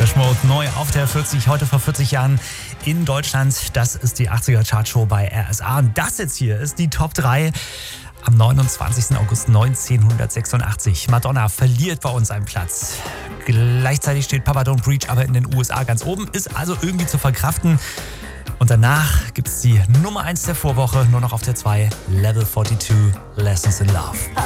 Depeche Mode neu auf der 40, heute vor 40 Jahren in Deutschland. Das ist die 80er Chartshow bei RSA. Und das jetzt hier ist die Top 3 am 29. August 1986. Madonna verliert bei uns einen Platz. Gleichzeitig steht Papa Don't Preach aber in den USA ganz oben, ist also irgendwie zu verkraften. Und danach gibt es die Nummer 1 der Vorwoche, nur noch auf der 2, Level 42, Lessons in Love.